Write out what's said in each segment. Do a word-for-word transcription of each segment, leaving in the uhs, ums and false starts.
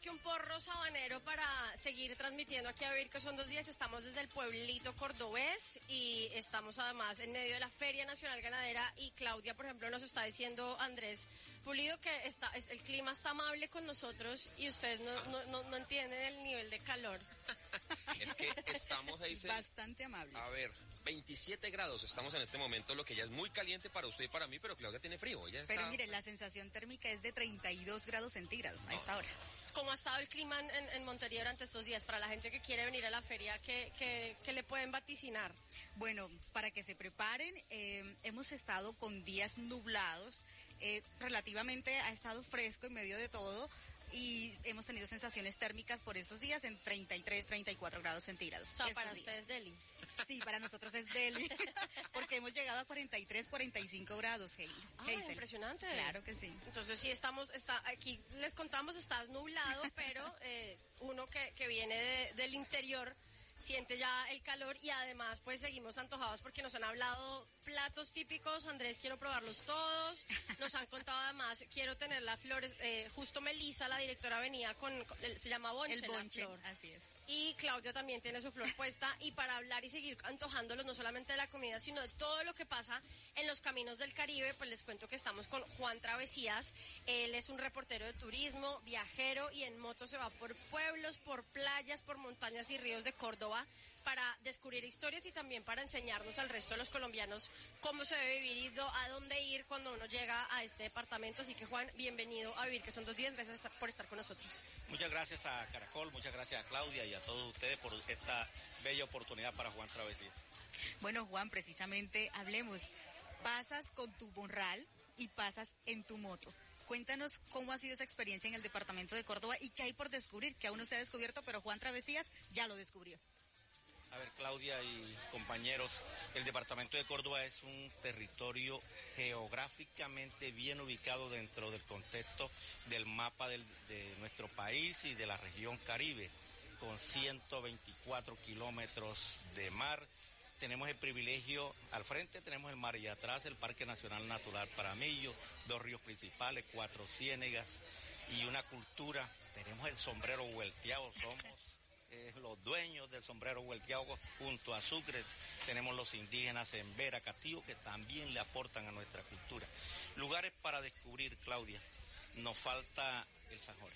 que un porro sabanero para seguir transmitiendo aquí a Vivir que son dos días. Estamos desde el pueblito cordobés y estamos además en medio de la Feria Nacional Ganadera y Claudia, por ejemplo, nos está diciendo Andrés Pulido que está, el clima está amable con nosotros y ustedes no, no, no, no entienden el nivel de calor. Es que estamos ahí... Bastante amable. A ver, veintisiete grados estamos en este momento, lo que ya es muy caliente para usted y para mí, pero Claudia tiene frío. Ella está... Pero mire, la sensación térmica es de treinta y dos grados centígrados a esta hora. ¿Cómo ha estado el clima en, en Montería durante estos días? Para la gente que quiere venir a la feria, ¿qué, qué, qué le pueden vaticinar? Bueno, para que se preparen, eh, hemos estado con días nublados, eh, relativamente ha estado fresco en medio de todo, y hemos tenido sensaciones térmicas por estos días en treinta y tres, treinta y cuatro grados centígrados. O sea, estos para días. ustedes Delhi. Sí, para nosotros es Delhi, porque hemos llegado a cuarenta y tres, cuarenta y cinco grados, Heidi. Ah, impresionante. Claro que sí. Entonces sí estamos, está aquí les contamos, está nublado, pero eh, uno que, que viene de, del interior siente ya el calor y además pues seguimos antojados porque nos han hablado platos típicos. Andrés, quiero probarlos todos. Nos han contado además, quiero tener las flores, eh, justo Melissa, la directora, venía con, con se llama bonche, el bonche, la flor. Así es. Y Claudia también tiene su flor puesta, y para hablar y seguir antojándolos no solamente de la comida, sino de todo lo que pasa en los caminos del Caribe, pues les cuento que estamos con Juan Travesías. Él es un reportero de turismo, viajero, y en moto se va por pueblos, por playas, por montañas y ríos de Córdoba para descubrir historias y también para enseñarnos al resto de los colombianos cómo se debe vivir y a dónde ir cuando uno llega a este departamento. Así que Juan, bienvenido a Vivir que son dos días, gracias por estar con nosotros. Muchas gracias a Caracol, muchas gracias a Claudia y a todos ustedes por esta bella oportunidad para Juan Travesías. Bueno, Juan, precisamente hablemos, pasas con tu morral y pasas en tu moto. Cuéntanos cómo ha sido esa experiencia en el departamento de Córdoba y qué hay por descubrir, que aún no se ha descubierto, pero Juan Travesías ya lo descubrió. A ver, Claudia y compañeros, el departamento de Córdoba es un territorio geográficamente bien ubicado dentro del contexto del mapa del, de nuestro país y de la región Caribe, con ciento veinticuatro kilómetros de mar. Tenemos el privilegio, al frente tenemos el mar y atrás el Parque Nacional Natural Paramillo, dos ríos principales, cuatro ciénegas y una cultura. Tenemos el sombrero vuelteado, somos eh, los dueños del sombrero vuelteado junto a Sucre. Tenemos los indígenas en Vera, Catío, que también le aportan a nuestra cultura. Lugares para descubrir, Claudia. Nos falta el San Jorge,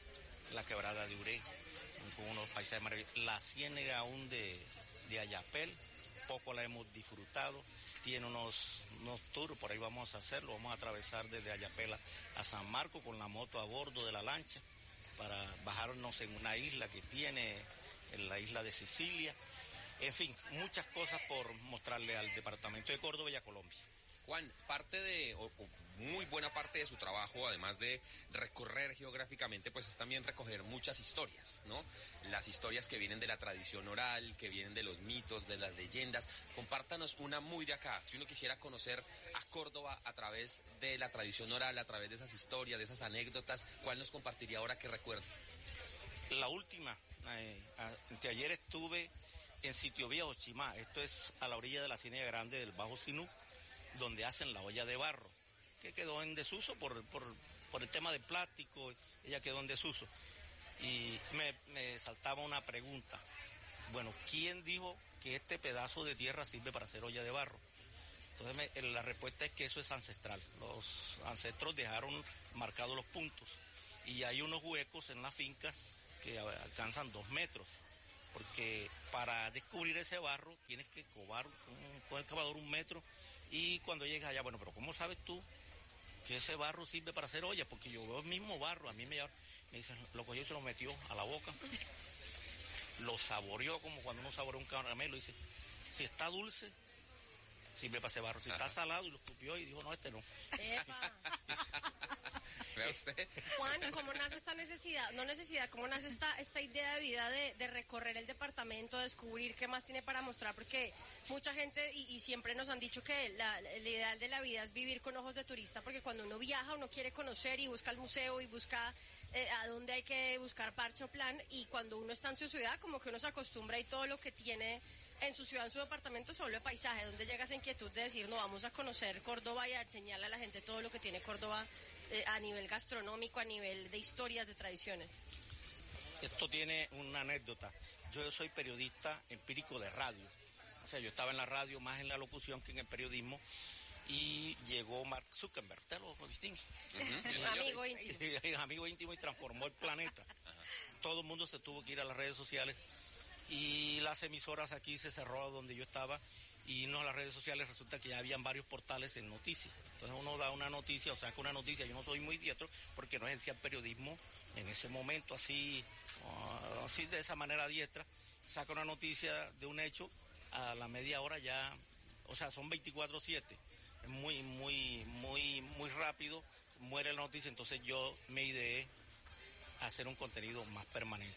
la quebrada de Uré, con unos paisajes maravillosos. La ciénega aún de, de Ayapel, poco la hemos disfrutado, tiene unos, unos tours, por ahí vamos a hacerlo, vamos a atravesar desde Ayapela a San Marco con la moto a bordo de la lancha para bajarnos en una isla que tiene, en la isla de Sicilia. En fin, muchas cosas por mostrarle al departamento de Córdoba y a Colombia. Juan, parte de, o, o muy buena parte de su trabajo, además de recorrer geográficamente, pues es también recoger muchas historias, ¿no? Las historias que vienen de la tradición oral, que vienen de los mitos, de las leyendas. Compártanos una muy de acá. Si uno quisiera conocer a Córdoba a través de la tradición oral, a través de esas historias, de esas anécdotas, ¿cuál nos compartiría ahora que recuerde? La última, eh, anteayer estuve en Sitio Viejo, Chimá. Esto es a la orilla de la Ciénaga Grande del Bajo Sinú, donde hacen la olla de barro, que quedó en desuso por, por, por el tema de plástico. Ella quedó en desuso. Y me, me saltaba una pregunta. Bueno, ¿quién dijo que este pedazo de tierra sirve para hacer olla de barro? Entonces me, la respuesta es que eso es ancestral. Los ancestros dejaron marcados los puntos. Y hay unos huecos en las fincas que alcanzan dos metros. Porque para descubrir ese barro tienes que cobar un, con el cavador un metro, y cuando llegas allá, bueno, pero ¿cómo sabes tú que ese barro sirve para hacer olla? Porque yo veo el mismo barro, a mí me, me dicen, lo cogió y se lo metió a la boca, lo saboreó como cuando uno saborea un caramelo, y dice, si está dulce, sirve para ese barro, si Ajá. está salado, y lo escupió y dijo, no, este no. Epa. ¿Ve usted? Juan, ¿cómo nace esta necesidad? No necesidad, ¿cómo nace esta, esta idea de vida de, de recorrer el departamento, descubrir qué más tiene para mostrar? Porque mucha gente, y, y siempre nos han dicho que la, el ideal de la vida es vivir con ojos de turista, porque cuando uno viaja, uno quiere conocer y busca el museo y busca eh, a dónde hay que buscar parche o plan, y cuando uno está en su ciudad, como que uno se acostumbra y todo lo que tiene en su ciudad, en su departamento, se vuelve paisaje, donde llega esa inquietud de decir, no, vamos a conocer Córdoba y a enseñarle a la gente todo lo que tiene Córdoba eh, a nivel gastronómico, a nivel de historias, de tradiciones. Esto tiene una anécdota. Yo soy periodista empírico de radio. O sea, yo estaba en la radio más en la locución que en el periodismo. Y llegó Mark Zuckerberg, ¿te lo distingue? Uh-huh. Amigo íntimo. Amigo íntimo y transformó el planeta. Uh-huh. Todo el mundo se tuvo que ir a las redes sociales y las emisoras aquí se cerró donde yo estaba y no a las redes sociales resulta que ya habían varios portales en noticias. Entonces uno da una noticia o saca una noticia, yo no soy muy diestro porque no ejercía el periodismo en ese momento así, uh, así de esa manera diestra, saca una noticia de un hecho, a la media hora ya, o sea, son veinticuatro siete. Es muy, muy, muy, muy rápido, muere la noticia, entonces yo me ideé hacer un contenido más permanente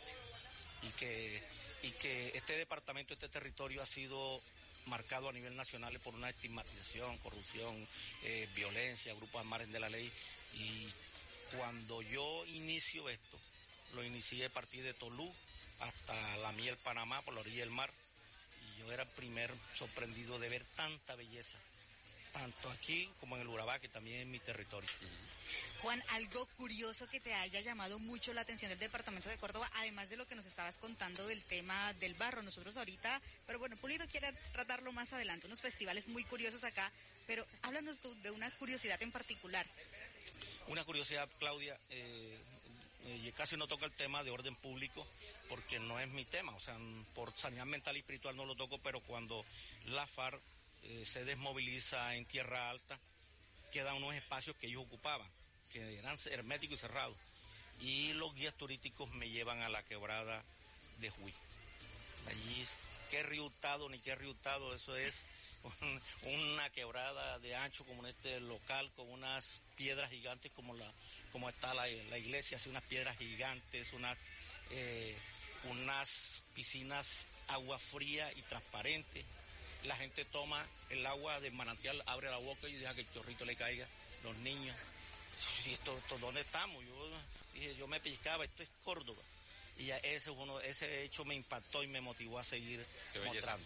y que, y que este departamento, este territorio ha sido marcado a nivel nacional por una estigmatización, corrupción, eh, violencia, grupos al margen de la ley y cuando yo inicio esto, lo inicié a partir de Tolú hasta la Miel, Panamá, por la orilla del mar y yo era el primer sorprendido de ver tanta belleza. Tanto aquí como en el Urabá, que también es mi territorio. Juan, algo curioso que te haya llamado mucho la atención del departamento de Córdoba, además de lo que nos estabas contando del tema del barro. Nosotros ahorita, pero bueno, Pulido quiere tratarlo más adelante, unos festivales muy curiosos acá, pero háblanos tú de una curiosidad en particular. Una curiosidad, Claudia, eh, eh, casi no toca el tema de orden público porque no es mi tema, o sea, por sanidad mental y espiritual no lo toco, pero cuando la FARC Eh, se desmoviliza en Tierra Alta, quedan unos espacios que ellos ocupaban, que eran herméticos y cerrados. Y los guías turísticos me llevan a la quebrada de Juí. Allí, qué río Hurtado, ni qué río Hurtado, eso es un, una quebrada de ancho como este local, con unas piedras gigantes como la como está la, la iglesia, así unas piedras gigantes, unas, eh, unas piscinas agua fría y transparente. La gente toma el agua del manantial, abre la boca y deja que el chorrito le caiga. Los niños, ¿y esto, esto, dónde estamos? Yo dije, yo me pellizcaba, esto es Córdoba. Y ya ese, uno, ese hecho me impactó y me motivó a seguir mostrando.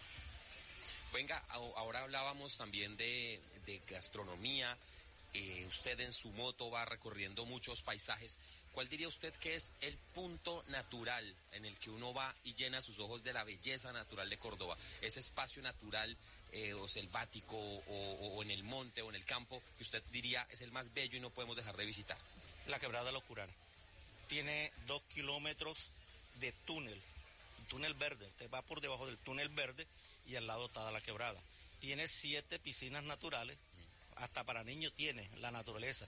Venga, ahora hablábamos también de, de gastronomía. Eh, usted en su moto va recorriendo muchos paisajes. ¿Cuál diría usted que es el punto natural en el que uno va y llena sus ojos de la belleza natural de Córdoba? Ese espacio natural eh, o selvático o, o en el monte o en el campo que usted diría es el más bello y no podemos dejar de visitar. La Quebrada de la Oscurana. Tiene dos kilómetros de túnel, túnel verde. Usted va por debajo del túnel verde y al lado está la quebrada. Tiene siete piscinas naturales. Hasta para niños tiene la naturaleza.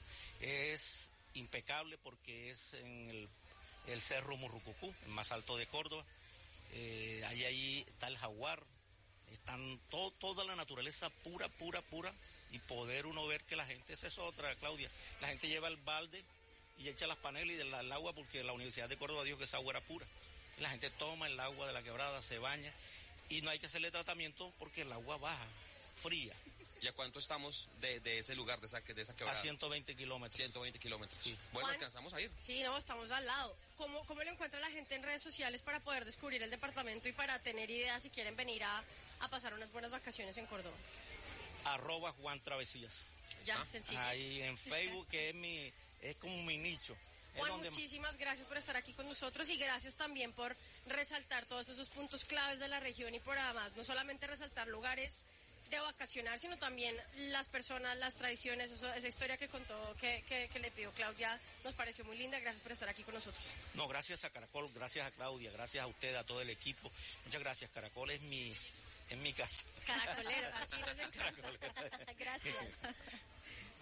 Es impecable porque es en el, el Cerro Murrucucú, el más alto de Córdoba. Eh, ahí, ahí está el jaguar. Están todo, toda la naturaleza pura, pura, pura. Y poder uno ver que la gente, esa es otra, Claudia. La gente lleva el balde y echa las panelas y del el agua porque la Universidad de Córdoba dijo que esa agua era pura. La gente toma el agua de la quebrada, se baña y no hay que hacerle tratamiento porque el agua baja, fría. ¿Y a cuánto estamos de, de ese lugar, de esa, de esa quebrada? A ciento veinte kilómetros. ciento veinte kilómetros. Sí. Bueno, Juan, ¿alcanzamos a ir? Sí, no, estamos al lado. ¿Cómo, ¿Cómo lo encuentra la gente en redes sociales para poder descubrir el departamento y para tener ideas si quieren venir a, a pasar unas buenas vacaciones en Córdoba? Arroba Juan Travesías. Ya, ¿Ah? sencillo. Ahí en Facebook, que es mi, es como mi nicho. Juan, donde... muchísimas gracias por estar aquí con nosotros y gracias también por resaltar todos esos puntos claves de la región y por además no solamente resaltar lugares de vacacionar, sino también las personas, las tradiciones, eso, esa historia que contó, que, que, que le pidió Claudia, nos pareció muy linda. Gracias por estar aquí con nosotros. No, gracias a Caracol, gracias a Claudia, gracias a usted, a todo el equipo. Muchas gracias. Caracol es mi, es mi casa. Caracolero, así nos encanta. Gracias.